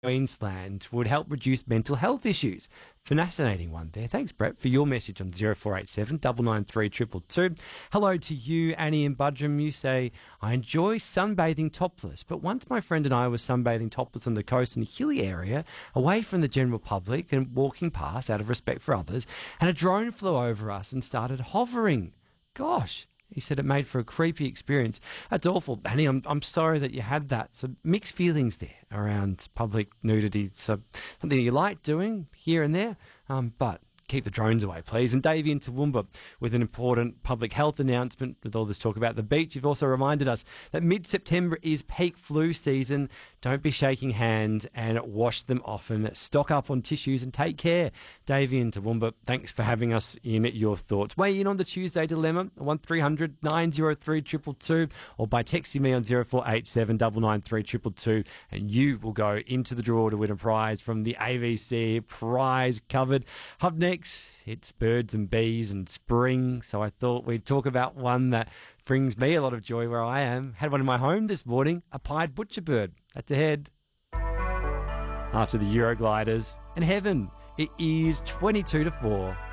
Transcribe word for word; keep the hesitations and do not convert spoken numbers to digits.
Queensland would help reduce mental health issues. Fascinating one there. Thanks, Brett, for your message on zero four eight seven, nine nine three, two two two. Hello to you, Annie in Budrum. You say, I enjoy sunbathing topless, but once my friend and I were sunbathing topless on the coast in a hilly area, away from the general public and walking past out of respect for others, and a drone flew over us and started hovering. Gosh. He said it made for a creepy experience. That's awful. Annie, I'm, I'm sorry that you had that. So mixed feelings there around public nudity. So something you like doing here and there, um, but keep the drones away, please. And Davey in Toowoomba with an important public health announcement with all this talk about the beach. You've also reminded us that mid-September is peak flu season. Don't be shaking hands and wash them often. Stock up on tissues and take care. Davey in Toowoomba, thanks for having us in your thoughts. Weigh in on the Tuesday Dilemma, one three hundred, nine oh three, two two two, or by texting me on zero four eight seven, nine nine three, two two two, and you will go into the draw to win a prize from the A V C prize cupboard. Up next, it's birds and bees and spring, so I thought we'd talk about one that brings me a lot of joy where I am. Had one in my home this morning, a pied butcher bird. That's ahead. After the Eurogliders and Heaven, it is twenty-two to four.